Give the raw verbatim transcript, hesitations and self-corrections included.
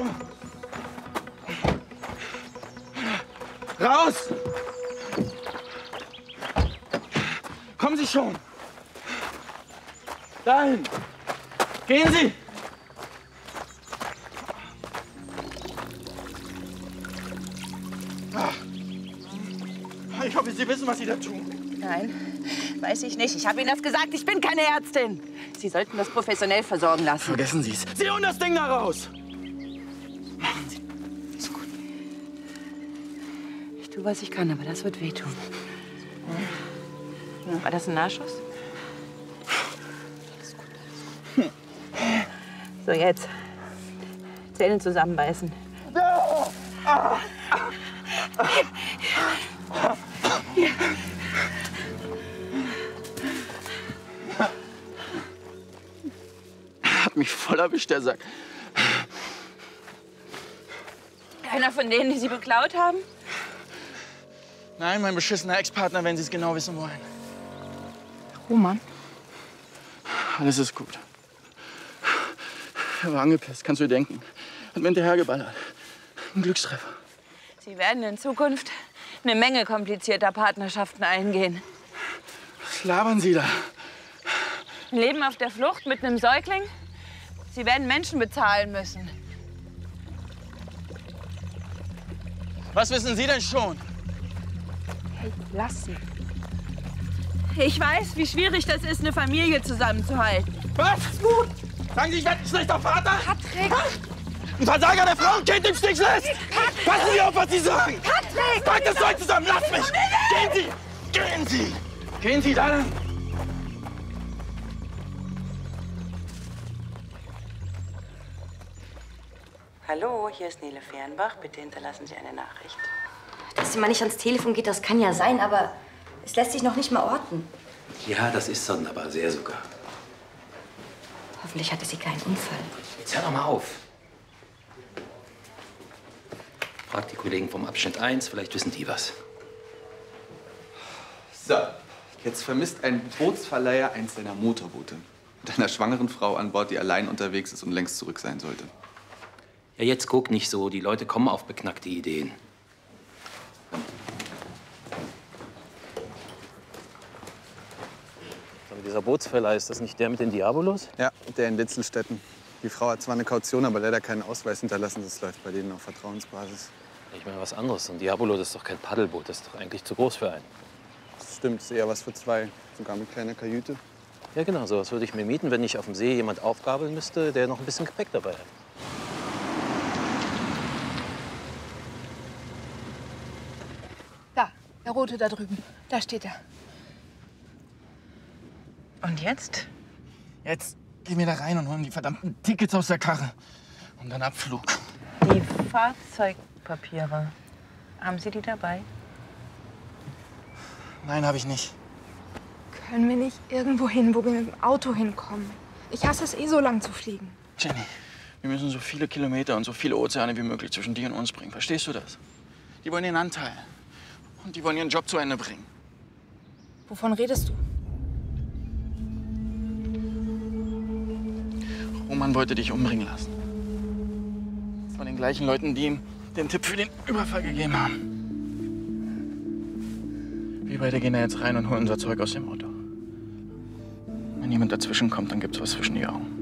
Raus! Kommen Sie schon! Dahin! Gehen Sie! Ich hoffe, Sie wissen, was Sie da tun. Nein, weiß ich nicht. Ich habe Ihnen das gesagt. Ich bin keine Ärztin. Sie sollten das professionell versorgen lassen. Vergessen Sie es. Sie holen das Ding da raus! Machen Sie. Ist gut. Ich tue, was ich kann, aber das wird wehtun. Ja. War das ein Nahschuss? Alles gut, alles gut. So, jetzt. Zähne zusammenbeißen. Ja. Ah. Hier. Hat mich voll erwischt, der Sack. Einer von denen, die Sie beklaut haben? Nein, mein beschissener Ex-Partner, wenn Sie es genau wissen wollen. Roman? Alles ist gut. Er war angepisst, kannst du dir denken. Hat mir hinterhergeballert. Ein Glückstreffer. Sie werden in Zukunft eine Menge komplizierter Partnerschaften eingehen. Was labern Sie da? Ein Leben auf der Flucht mit einem Säugling? Sie werden Menschen bezahlen müssen. Was wissen Sie denn schon? Hey, lass sie. Ich weiß, wie schwierig das ist, eine Familie zusammenzuhalten. Was? Gut. Sagen Sie, ich werde ein schlechter Vater? Patrick! Ein Versager, der Frau und Kind im Stich lässt! Patrick! Passen Sie auf, was Sie sagen! Patrick! Pack das Zeug zusammen, lass mich! Gehen Sie! Gehen Sie! Gehen Sie da lang! Hallo, hier ist Nele Fehrenbach. Bitte hinterlassen Sie eine Nachricht. Dass sie mal nicht ans Telefon geht, das kann ja sein, aber es lässt sich noch nicht mal orten. Ja, das ist sonderbar, sehr sogar. Hoffentlich hatte sie keinen Unfall. Jetzt hör doch mal auf. Frag die Kollegen vom Abschnitt eins, vielleicht wissen die was. So, jetzt vermisst ein Bootsverleiher eins seiner Motorboote. Mit einer schwangeren Frau an Bord, die allein unterwegs ist und längst zurück sein sollte. Ja, jetzt guck nicht so. Die Leute kommen auf beknackte Ideen. Aber dieser Bootsverleih, ist das nicht der mit den Diabolos? Ja, der in Ditzelstetten. Die Frau hat zwar eine Kaution, aber leider keinen Ausweis hinterlassen. Das läuft bei denen auf Vertrauensbasis. Ich meine was anderes. Ein Diabolo, das ist doch kein Paddelboot. Das ist doch eigentlich zu groß für einen. Das stimmt, ist eher was für zwei. Sogar mit kleiner Kajüte. Ja, genau. So was würde ich mir mieten, wenn ich auf dem See jemand aufgabeln müsste, der noch ein bisschen Gepäck dabei hat. Da, der Rote da drüben. Da steht er. Und jetzt? Jetzt gehen wir da rein und holen die verdammten Tickets aus der Karre. Und dann Abflug. Die Fahrzeugpapiere. Haben Sie die dabei? Nein, habe ich nicht. Können wir nicht irgendwo hin, wo wir mit dem Auto hinkommen? Ich hasse es eh, so lang zu fliegen. Jenny, wir müssen so viele Kilometer und so viele Ozeane wie möglich zwischen dir und uns bringen. Verstehst du das? Die wollen ihren Anteil. Und die wollen ihren Job zu Ende bringen. Wovon redest du? Roman wollte dich umbringen lassen. Von den gleichen Leuten, die ihm den Tipp für den Überfall gegeben haben. Wir beide gehen da jetzt rein und holen unser Zeug aus dem Auto. Wenn jemand dazwischen kommt, dann gibt's was zwischen die Augen.